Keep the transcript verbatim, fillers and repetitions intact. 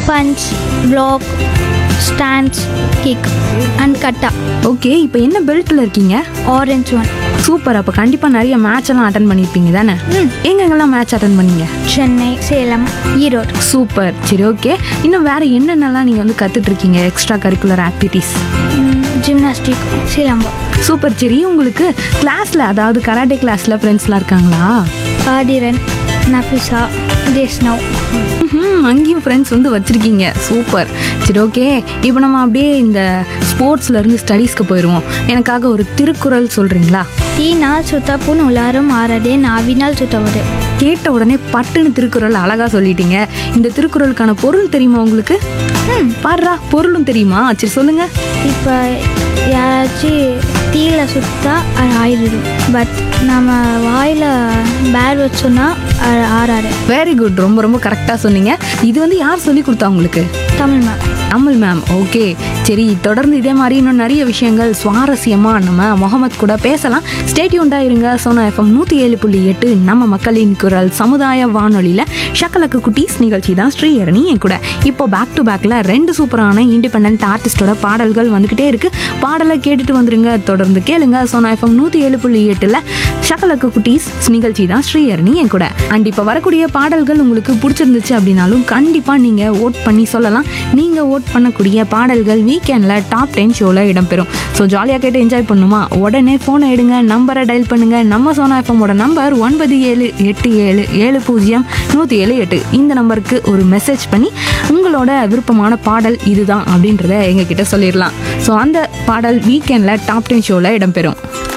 Punch, black, stands, kick and khatta. Okay, இப்போ என்ன பெல்ட்டில் இருக்கீங்க? Orange one. சூப்பர். அப்போ கண்டிப்பாக நிறைய மேட்ச் எல்லாம் அட்டன் பண்ணியிருப்பீங்க தானே? ம். எங்கெங்கெல்லாம் மேட்ச் அட்டன் பண்ணீங்க? சென்னை, சேலம், ஈரோடு. சூப்பர். சரி, ஓகே. இன்னும் வேறு என்னென்னலாம் நீங்கள் வந்து கற்றுட்ருக்கீங்க extra curricular activities? Gymnastic, silambam. Super. சரி, உங்களுக்கு கிளாஸில் அதாவது கராட்டே கிளாஸில் ஃப்ரெண்ட்ஸ்லாம் இருக்காங்களா? ஆதிரன், நஃபிசா, ஜெஸ்னவ். ம், அங்கேயும் ஃப்ரெண்ட்ஸ் வந்து வச்சுருக்கீங்க. சூப்பர். சரி, ஓகே. இப்போ நம்ம அப்படியே இந்த ஸ்போர்ட்ஸ்லேருந்து ஸ்டடீஸ்க்கு போயிடுவோம். எனக்காக ஒரு திருக்குறள் சொல்கிறீங்களா? தீனால் சுத்தப்புண் உலாரும் ஆறதே நாவினால் சுத்தவது. கேட்ட உடனே பட்டுன்னு திருக்குறள் அழகாக சொல்லிட்டீங்க. இந்த திருக்குறளுக்கான பொருள் தெரியுமா உங்களுக்கு? ம், பாடுறா, பொருளும் தெரியுமா? சரி, சொல்லுங்கள். இப்போ யாராச்சும் தீயில சுத்தா அது ஆயிடும், பட் நம்ம வாயில் பேர் வச்சோன்னா அது ஆறாது. Very good. ரொம்ப ரொம்ப கரெக்டாக சொன்னீங்க. இது வந்து யார் சொல்லி கொடுத்தா உங்களுக்கு? Tamil ma'am. Tamil ma'am. Okay, சரி. தொடர்ந்து இதே மாதிரி இன்னும் நிறைய விஷயங்கள் சுவாரஸ்யமாக நம்ம முகமது கூட பேசலாம். ஸ்டேட்யூண்டாக இருங்க. சோனா எஃப்எம் நூற்றி ஏழு புள்ளி எட்டு நம்ம மக்களின் குரல் சமுதாய வானொலியில் ஷக்கலக்கு குட்டீஸ் நிகழ்ச்சி தான் ஸ்ரீஹரணி என் கூட. இப்போ பேக் டு பேக்கில் ரெண்டு சூப்பரான இண்டிபெண்ட் ஆர்டிஸ்டோட பாடல்கள் வந்துக்கிட்டே இருக்குது. பாடலை கேட்டுட்டு வந்துருங்க. தொடர்ந்து கேளுங்க. சோனா எஃப்எம் நூற்றி ஏழு புள்ளி எட்டில் ஷக்கலக்கு குட்டீஸ் நிகழ்ச்சி தான் ஸ்ரீஹரணி என் கூட. அண்ட் இப்போ வரக்கூடிய பாடல்கள் உங்களுக்கு பிடிச்சிருந்துச்சு அப்படின்னாலும் கண்டிப்பாக நீங்கள் ஓட் பண்ணி சொல்லலாம். நீங்கள் ஓட் பண்ணக்கூடிய பாடல்கள் வீக்கெண்டில் டாப் டென் ஷோவில் இடம்பெறும். ஸோ ஜாலியாக கேட்டு என்ஜாய் பண்ணுமா? உடனே ஃபோனை எடுங்க, நம்பரை டயல் பண்ணுங்கள். நம்ம சோனா எஃப்எம்மோட நம்பர் ஒன்பது ஏழு எட்டு ஏழு ஏழு பூஜ்ஜியம் நூற்றி ஏழு எட்டு. இந்த நம்பருக்கு ஒரு மெசேஜ் பண்ணி உங்களோட விருப்பமான பாடல் இதுதான் அப்படின்றத எங்ககிட்ட சொல்லிடலாம். ஸோ அந்த பாடல் வீக்கெண்டில் டாப் டென் ஷோவில் இடம்பெறும்.